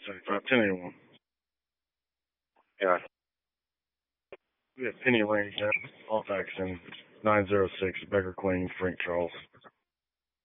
75, 1081. Yeah. We have Penny Lane, off accent 906, Becker Queen, Frank Charles.